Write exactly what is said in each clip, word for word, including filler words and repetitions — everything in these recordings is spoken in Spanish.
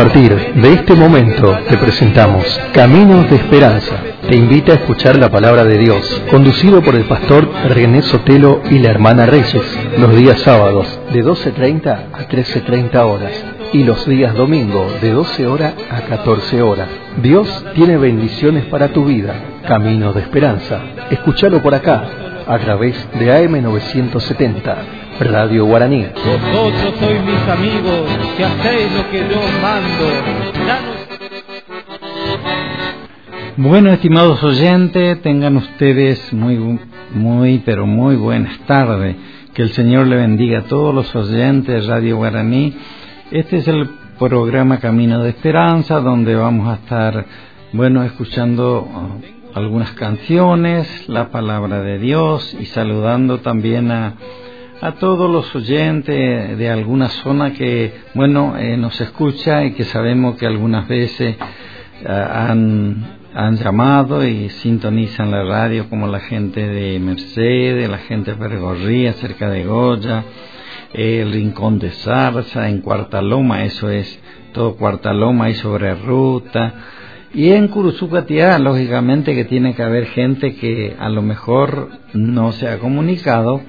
partir de este momento te presentamos Caminos de Esperanza. Te invita a escuchar la palabra de Dios, conducido por el pastor René Sotelo y la hermana Reyes, los días sábados de doce treinta a trece treinta horas y los días domingo de doce horas a catorce horas. Dios tiene bendiciones para tu vida. Caminos de Esperanza. Escúchalo por acá, a través de A M novecientos setenta, Radio Guaraní. Vosotros sois mis amigos, que hacéis lo que yo mando. Danos... Bueno, estimados oyentes, tengan ustedes muy, muy, pero muy buenas tardes. Que el Señor le bendiga a todos los oyentes de Radio Guaraní. Este es el programa Camino de Esperanza, donde vamos a estar, bueno, escuchando uh, algunas canciones, la palabra de Dios y saludando también a, a todos los oyentes de alguna zona que, bueno, eh, nos escucha y que sabemos que algunas veces uh, han, han llamado y sintonizan la radio, como la gente de Mercedes, la gente de Pergorría, cerca de Goya, el Rincón de Zarza, en Cuarta Loma, eso es todo Cuarta Loma y sobre ruta, y en Curuzucatiá, lógicamente que tiene que haber gente que a lo mejor no se ha comunicado,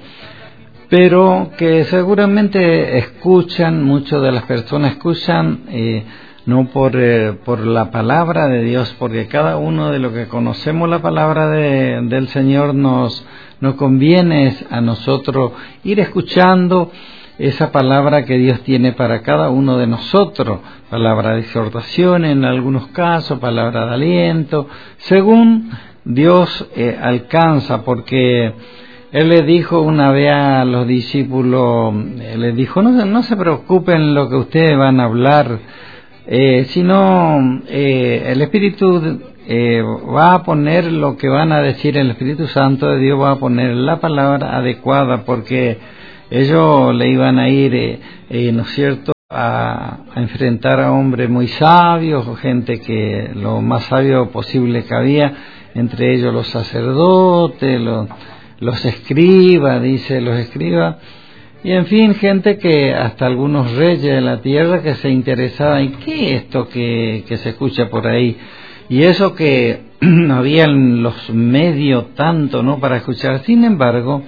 pero que seguramente escuchan, muchas de las personas escuchan, eh, no por, eh, por la palabra de Dios, porque cada uno de los que conocemos la palabra de, del Señor nos, nos conviene a nosotros ir escuchando esa palabra que Dios tiene para cada uno de nosotros, palabra de exhortación en algunos casos, palabra de aliento, según Dios eh, alcanza, porque Él le dijo una vez a los discípulos, Él les dijo, no, no se preocupen lo que ustedes van a hablar, eh, sino eh, el Espíritu eh, va a poner lo que van a decir, el Espíritu Santo de Dios va a poner la palabra adecuada, porque ellos le iban a ir, eh, eh, ¿no es cierto?, a, a enfrentar a hombres muy sabios, gente que lo más sabio posible que había, entre ellos los sacerdotes, los, los escribas, dice los escribas, y en fin, gente que hasta algunos reyes de la tierra que se interesaban en qué es esto que, que se escucha por ahí, y eso que no había los medios tanto, ¿no?, para escuchar. Sin embargo,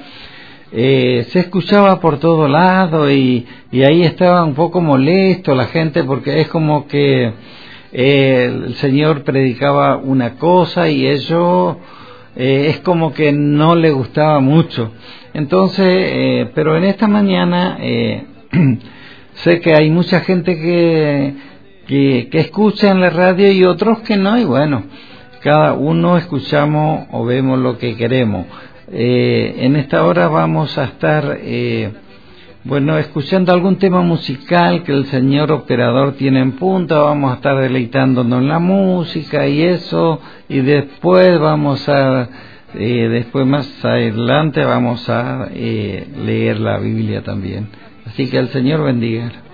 Eh, se escuchaba por todo lado y, y ahí estaba un poco molesto la gente, porque es como que eh, el Señor predicaba una cosa y eso eh, es como que no le gustaba mucho. Entonces, eh, pero en esta mañana eh, sé que hay mucha gente que, que, que escucha en la radio y otros que no, y bueno, cada uno escuchamos o vemos lo que queremos. Eh, en esta hora vamos a estar, eh, bueno, escuchando algún tema musical que el señor operador tiene en punta. Vamos a estar deleitándonos en la música y eso, y después vamos a, eh, después más adelante vamos a eh, leer la Biblia también. Así que el Señor bendiga.